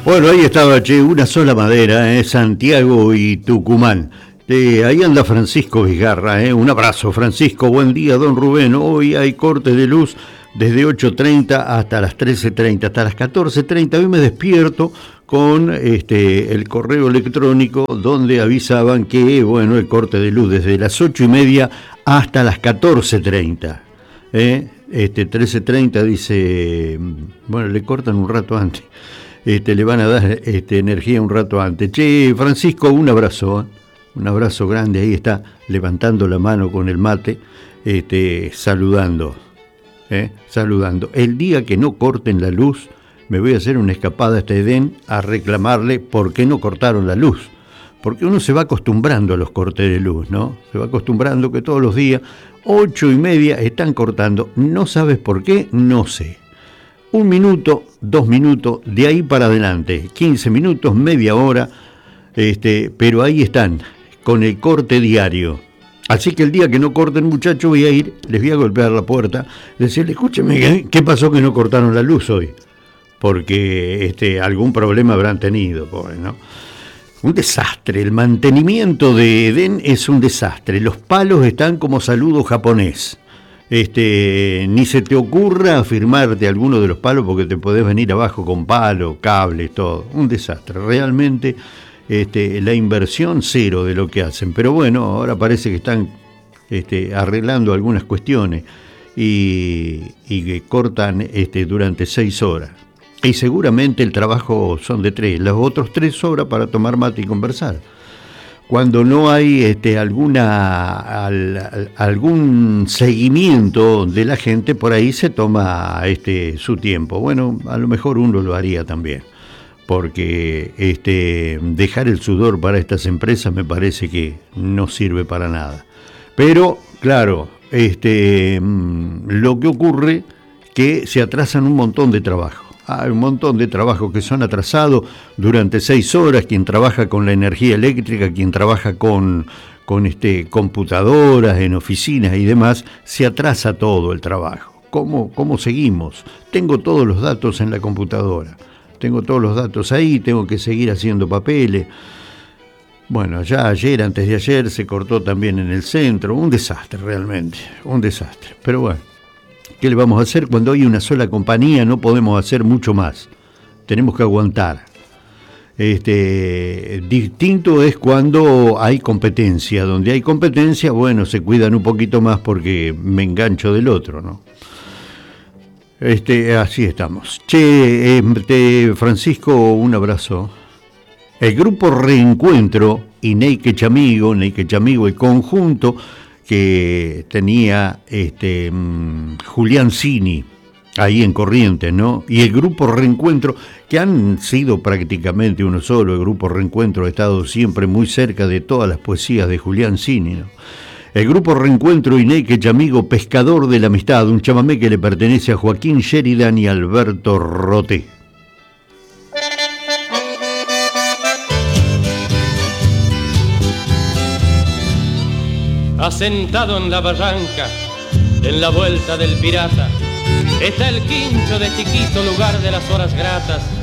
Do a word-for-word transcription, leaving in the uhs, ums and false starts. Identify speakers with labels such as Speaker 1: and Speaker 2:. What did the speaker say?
Speaker 1: Bueno, ahí estaba, che, una sola madera, eh, Santiago y Tucumán. Eh, ahí anda Francisco Vizgarra, eh. Un abrazo, Francisco. Buen día, don Rubén. Hoy hay corte de luz desde ocho treinta hasta las trece treinta, hasta las catorce treinta. Hoy me despierto con este el correo electrónico donde avisaban que, bueno, el corte de luz desde las ocho y media hasta las catorce treinta. Eh. Este, trece treinta dice, bueno, le cortan un rato antes. Este, le van a dar este, energía un rato antes. Che, Francisco, un abrazo, ¿eh? Un abrazo grande. Ahí está, levantando la mano con el mate, este, saludando, ¿eh? saludando. El día que no corten la luz, me voy a hacer una escapada a este Edén a reclamarle por qué no cortaron la luz. Porque uno se va acostumbrando a los cortes de luz, ¿no? Se va acostumbrando que todos los días, ocho y media, están cortando. No sabes por qué, no sé. Un minuto, dos minutos, de ahí para adelante, quince minutos, media hora, este, pero ahí están, con el corte diario. Así que el día que no corten, muchachos, voy a ir, les voy a golpear la puerta, decirle, escúcheme, ¿qué pasó que no cortaron la luz hoy? Porque este, algún problema habrán tenido, pobre, ¿no? Un desastre, el mantenimiento de Edén es un desastre, los palos están como saludo japonés. Este, ni se te ocurra firmarte alguno de los palos porque te podés venir abajo con palos, cables, todo. Un desastre, realmente este, la inversión cero de lo que hacen. Pero bueno, ahora parece que están este, arreglando algunas cuestiones y, y que cortan este, durante seis horas. Y seguramente el trabajo son de tres, los otros tres horas para tomar mate y conversar. Cuando no hay este, alguna al, al, algún seguimiento de la gente, por ahí se toma este, su tiempo. Bueno, a lo mejor uno lo haría también, porque este, dejar el sudor para estas empresas me parece que no sirve para nada. Pero, claro, este, lo que ocurre que se atrasan un montón de trabajo. Hay un montón de trabajos que son atrasados durante seis horas, quien trabaja con la energía eléctrica, quien trabaja con, con este, computadoras, en oficinas y demás, se atrasa todo el trabajo. ¿Cómo, cómo seguimos? Tengo todos los datos en la computadora, tengo todos los datos ahí, tengo que seguir haciendo papeles. Bueno, ya ayer, antes de ayer, se cortó también en el centro, un desastre realmente, un desastre, pero bueno. ¿Qué le vamos a hacer? Cuando hay una sola compañía no podemos hacer mucho más. Tenemos que aguantar. Este, distinto es cuando hay competencia. Donde hay competencia, bueno, se cuidan un poquito más porque me engancho del otro, ¿no? Este, así estamos. Che, este, Francisco, un abrazo. El grupo Reencuentro y Neike Chamigo, Neike Chamigo, el conjunto que tenía este, um, Julián Cini, ahí en Corrientes, ¿no? Y el grupo Reencuentro, que han sido prácticamente uno solo, el grupo Reencuentro ha estado siempre muy cerca de todas las poesías de Julián Cini, ¿no? El grupo Reencuentro y Neike Chamigo, Pescador de la Amistad, un chamamé que le pertenece a Joaquín Sheridan y Alberto Roté.
Speaker 2: Asentado en la barranca, en la vuelta del pirata, está el quincho de Chiquito, lugar de las horas gratas.